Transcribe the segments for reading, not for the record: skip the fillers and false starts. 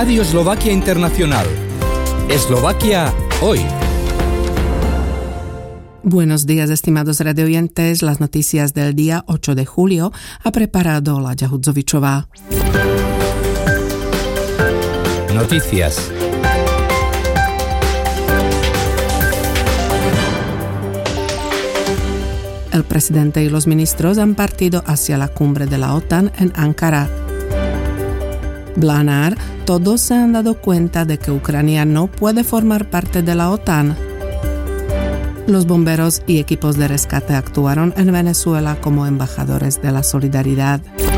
Radio Eslovaquia Internacional. Eslovaquia hoy. Buenos días, estimados radioyentes. Las noticias del día 8 de julio ha preparado Láďa Hudzovičová. Noticias. El presidente y los ministros han partido hacia la cumbre de la OTAN en Ankara. Blanár, todos se han dado cuenta de que Ucrania no puede formar parte de la OTAN. Los bomberos y equipos de rescate actuaron en Venezuela como embajadores de la solidaridad.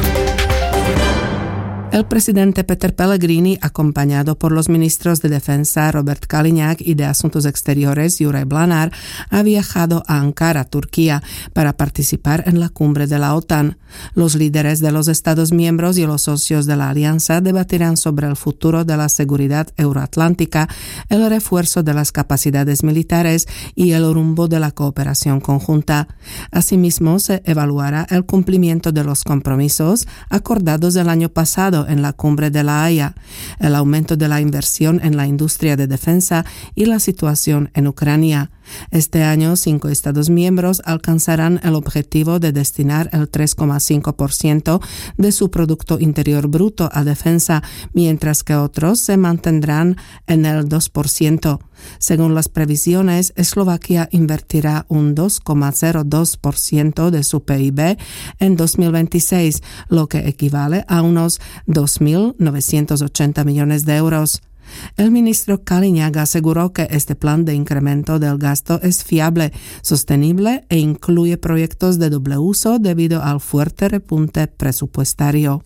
El presidente Peter Pellegrini, acompañado por los ministros de Defensa Robert Kaliňák y de Asuntos Exteriores Juraj Blanár, ha viajado a Ankara, Turquía, para participar en la cumbre de la OTAN. Los líderes de los Estados miembros y los socios de la alianza debatirán sobre el futuro de la seguridad euroatlántica, el refuerzo de las capacidades militares y el rumbo de la cooperación conjunta. Asimismo, se evaluará el cumplimiento de los compromisos acordados el año pasado en la cumbre de La Haya, el aumento de la inversión en la industria de defensa y la situación en Ucrania. Este año, 5 Estados miembros alcanzarán el objetivo de destinar el 3,5% de su Producto Interior Bruto a defensa, mientras que otros se mantendrán en el 2%. Según las previsiones, Eslovaquia invertirá un 2,02% de su PIB en 2026, lo que equivale a unos 2.980 millones de euros. El ministro Kaliňák aseguró que este plan de incremento del gasto es fiable, sostenible e incluye proyectos de doble uso debido al fuerte repunte presupuestario.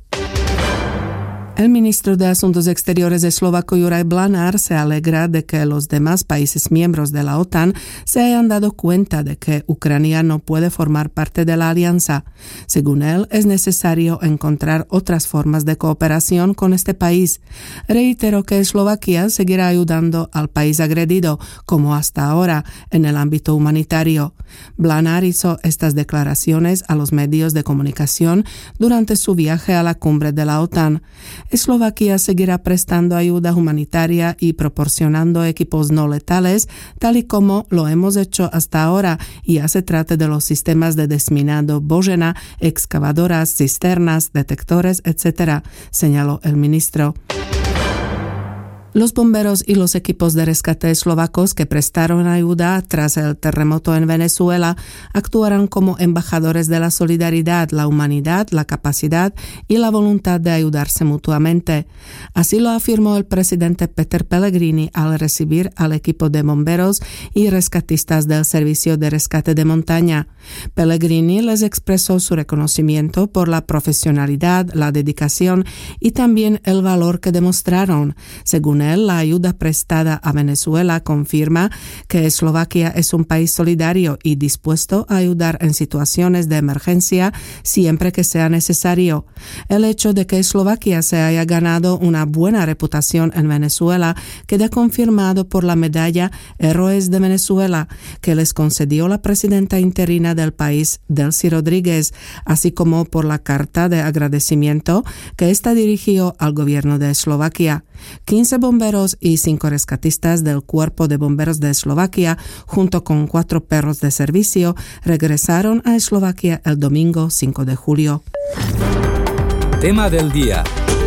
El ministro de Asuntos Exteriores eslovaco Juraj Blanár se alegra de que los demás países miembros de la OTAN se hayan dado cuenta de que Ucrania no puede formar parte de la alianza. Según él, es necesario encontrar otras formas de cooperación con este país. Reiteró que Eslovaquia seguirá ayudando al país agredido, como hasta ahora, en el ámbito humanitario. Blanár hizo estas declaraciones a los medios de comunicación durante su viaje a la cumbre de la OTAN. Eslovaquia seguirá prestando ayuda humanitaria y proporcionando equipos no letales, tal y como lo hemos hecho hasta ahora, ya se trate de los sistemas de desminado Božena, excavadoras, cisternas, detectores, etc., señaló el ministro. Los bomberos y los equipos de rescate eslovacos que prestaron ayuda tras el terremoto en Venezuela actuarán como embajadores de la solidaridad, la humanidad, la capacidad y la voluntad de ayudarse mutuamente. Así lo afirmó el presidente Peter Pellegrini al recibir al equipo de bomberos y rescatistas del Servicio de Rescate de Montaña. Pellegrini les expresó su reconocimiento por la profesionalidad, la dedicación y también el valor que demostraron. Según él, la ayuda prestada a Venezuela confirma que Eslovaquia es un país solidario y dispuesto a ayudar en situaciones de emergencia siempre que sea necesario. El hecho de que Eslovaquia se haya ganado una buena reputación en Venezuela queda confirmado por la medalla Héroes de Venezuela que les concedió la presidenta interina del país, Delcy Rodríguez, así como por la carta de agradecimiento que ésta dirigió al gobierno de Eslovaquia. 15 bomberos y 5 rescatistas del Cuerpo de Bomberos de Eslovaquia, junto con 4 perros de servicio, regresaron a Eslovaquia el domingo 5 de julio. Tema del día.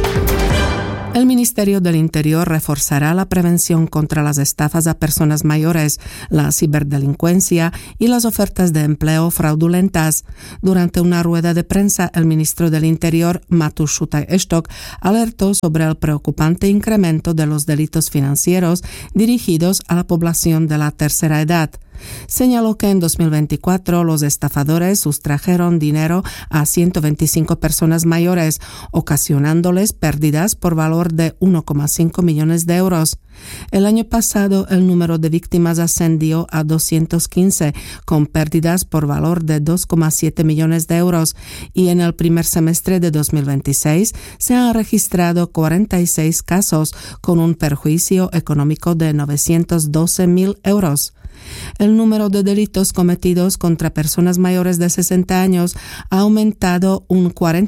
El Ministerio del Interior reforzará la prevención contra las estafas a personas mayores, la ciberdelincuencia y las ofertas de empleo fraudulentas. Durante una rueda de prensa, el ministro del Interior, Matúš Šutaj-Eštok, alertó sobre el preocupante incremento de los delitos financieros dirigidos a la población de la tercera edad. Señaló que en 2024 los estafadores sustrajeron dinero a 125 personas mayores, ocasionándoles pérdidas por valor de 1,5 millones de euros. El año pasado el número de víctimas ascendió a 215, con pérdidas por valor de 2,7 millones de euros, y en el primer semestre de 2026 se han registrado 46 casos con un perjuicio económico de 912.000 euros. El número de delitos cometidos contra personas mayores de 60 años ha aumentado un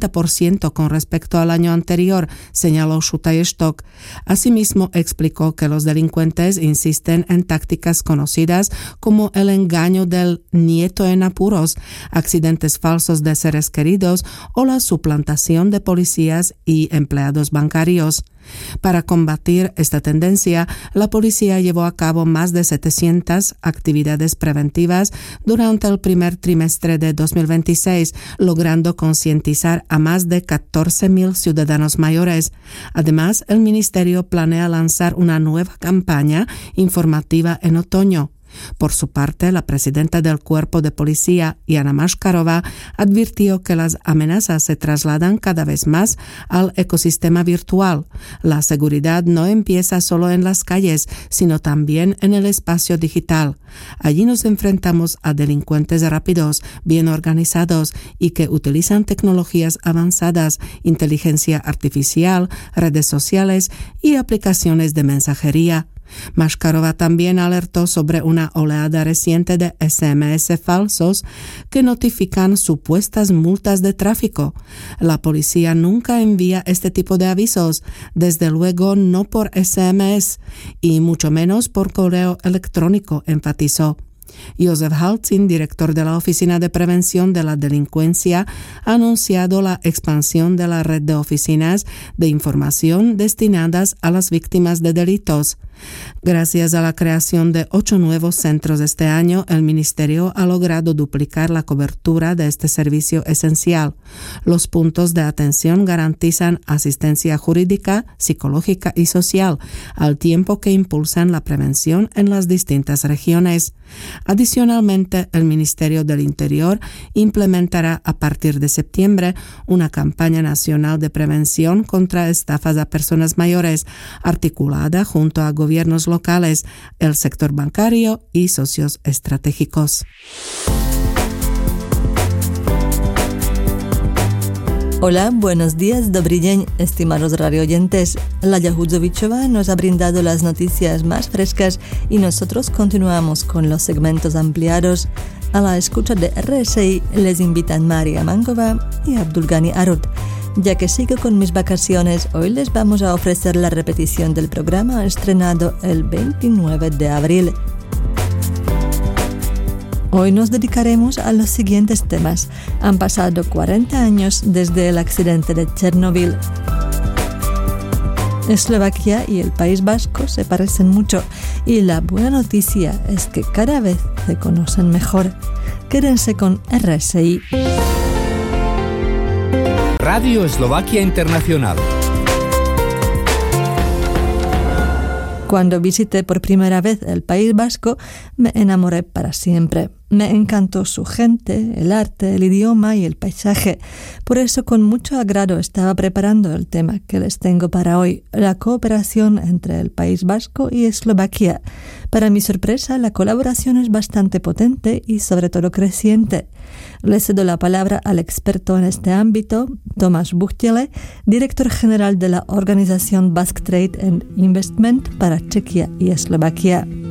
40% con respecto al año anterior, señaló Schutterstock. Asimismo, explicó que los delincuentes insisten en tácticas conocidas como el engaño del nieto en apuros, accidentes falsos de seres queridos o la suplantación de policías y empleados bancarios. Para combatir esta tendencia, la policía llevó a cabo más de 700 actividades preventivas durante el primer trimestre de 2026, logrando concientizar a más de 14.000 ciudadanos mayores. Además, el ministerio planea lanzar una nueva campaña informativa en otoño. Por su parte, la presidenta del Cuerpo de Policía, Jana Maškarová, advirtió que las amenazas se trasladan cada vez más al ecosistema virtual. La seguridad no empieza solo en las calles, sino también en el espacio digital. Allí nos enfrentamos a delincuentes rápidos, bien organizados y que utilizan tecnologías avanzadas, inteligencia artificial, redes sociales y aplicaciones de mensajería. Maškarová también alertó sobre una oleada reciente de SMS falsos que notifican supuestas multas de tráfico. La policía nunca envía este tipo de avisos, desde luego no por SMS y mucho menos por correo electrónico, enfatizó. Josef Haltzin, director de la Oficina de Prevención de la Delincuencia, ha anunciado la expansión de la red de oficinas de información destinadas a las víctimas de delitos. Gracias a la creación de 8 nuevos centros este año, el Ministerio ha logrado duplicar la cobertura de este servicio esencial. Los puntos de atención garantizan asistencia jurídica, psicológica y social, al tiempo que impulsan la prevención en las distintas regiones. Adicionalmente, el Ministerio del Interior implementará a partir de septiembre una campaña nacional de prevención contra estafas a personas mayores, articulada junto a gobiernos locales, el sector bancario y socios estratégicos. Hola, buenos días, dobrý deň, estimados radioyentes. Laďa Hudzovičová nos ha brindado las noticias más frescas y nosotros continuamos con los segmentos ampliados. A la escucha de RSI les invitan Maria Mangova y Abdulgani Arut. Ya que sigo con mis vacaciones, hoy les vamos a ofrecer la repetición del programa estrenado el 29 de abril. Hoy nos dedicaremos a los siguientes temas. Han pasado 40 años desde el accidente de Chernobyl. Eslovaquia y el País Vasco se parecen mucho y la buena noticia es que cada vez se conocen mejor. Quédense con RSI. Radio Eslovaquia Internacional. Cuando visité por primera vez el País Vasco, me enamoré para siempre. Me encantó su gente, el arte, el idioma y el paisaje. Por eso, con mucho agrado estaba preparando el tema que les tengo para hoy, la cooperación entre el País Vasco y Eslovaquia. Para mi sorpresa, la colaboración es bastante potente y sobre todo creciente. Le cedo la palabra al experto en este ámbito, Tomáš Buchtěle, director general de la organización Basque Trade and Investment para Chequia y Eslovaquia.